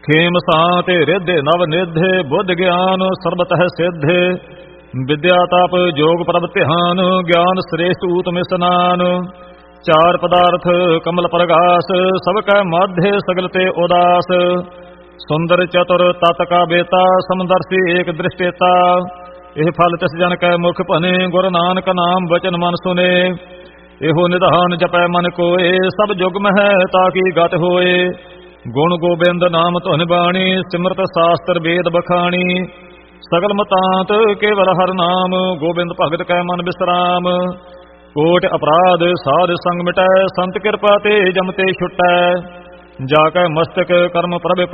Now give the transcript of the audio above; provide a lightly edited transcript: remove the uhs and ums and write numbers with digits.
ਖੇਮ ਸਾਤੇ ਰਿਧੇ ਨਵ ਨਿਧੇ ਬੁੱਧ ਗਿਆਨ ਸਰਬਤਹਿ ਸਿੱਧੇ ਵਿਦਿਆ ਤਪ ਜੋਗ ਪ੍ਰਭ ਧਿਆਨ ਗਿਆਨ ਸ੍ਰੇਸ਼ਟ ਊਤਮ ਇਸਨਾਨ ਚਾਰ ਪਦਾਰਥ ਕਮਲ ਪ੍ਰਗਾਸ ਸਭ ਕੈ ਮਾਧੇ ਸਗਲ ਤੇ ਉਦਾਸ ਸੁੰਦਰ ਚਤੁਰ ਤਤ ਕਾ ਬੇਤਾ ਸਮਦਰਸੀ ਏਕ ਦ੍ਰਿਸ਼ਟੇਤਾ ਇਹ ਫਲ ਤਿਸ ਜਨ ਕੈ ਮੁਖ ਭਨੇ ਗੁਰ ਨਾਨਕ ਨਾਮ ਬਚਨ ਮਨ ਸੁਨੇ ਇਹੋ ਨਿਧਾਨ ਜਪੈ ਮਨ ਕੋਏ ਸਭ ਜੁਗ ਮਹਿ ਤਾਕੀ ਗਤ ਹੋਏ ਗੁਣ ਗੋਬਿੰਦ ਨਾਮ ਧੁਨ ਬਾਣੀ ਸਿਮਰਤ ਸਾਸਤਰ ਵੇਦ ਬਖਾਣੀ ਸਗਲ ਮਤਾਂਤ ਕੇਵਲ ਹਰ ਨਾਮ ਗੋਬਿੰਦ ਭਗਤ ਕੈ ਮਨ ਬਿਸਰਾਮ ਕੋਟ ਅਪਰਾਧ ਸਾਧ ਸੰਗ ਮਿਟੈ ਸੰਤ ਕਿਰਪਾ ਤੇ ਜਮ ਤੇ ਛੁਟੈ ਜਾ ਕੈ ਮਸਤਕ ਕਰਮ ਪ੍ਰਭ